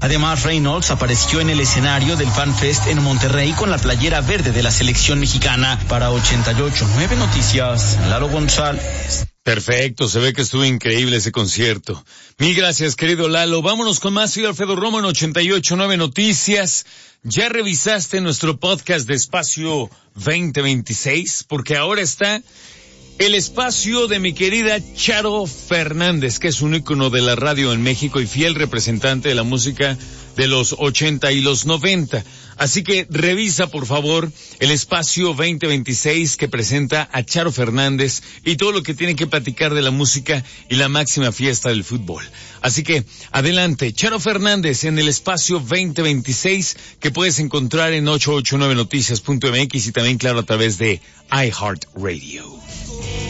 Además, Reynolds apareció en el escenario del Fan Fest en Monterrey con la playera verde de la selección mexicana. Para 88.9 Noticias, Lalo González. Perfecto, se ve que estuvo increíble ese concierto. Mil gracias, querido Lalo. Vámonos con más. Soy Alfredo Romo en 88.9 Noticias. ¿Ya revisaste nuestro podcast de Espacio 2026? Porque ahora está el espacio de mi querida Charo Fernández, que es un ícono de la radio en México y fiel representante de la música de los 80 y los 90. Así que revisa, por favor, el espacio 2026 que presenta a Charo Fernández y todo lo que tiene que platicar de la música y la máxima fiesta del fútbol. Así que, adelante, Charo Fernández en el espacio 2026 que puedes encontrar en 889noticias.mx y también, claro, a través de iHeartRadio.